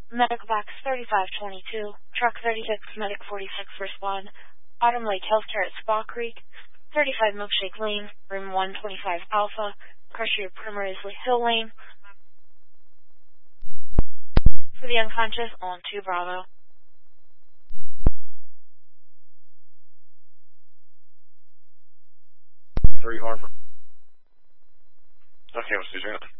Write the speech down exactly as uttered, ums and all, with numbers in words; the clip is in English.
Medical box thirty-five twenty-two, truck thirty-six, medic forty-six, respond. Autumn Lake Healthcare at Spa Creek, thirty-five Milkshake Lane, room one twenty-five Alpha, Crusher Primrose Hill Lane. For the unconscious, on two Bravo. Three Harbor. Okay, what's the agenda?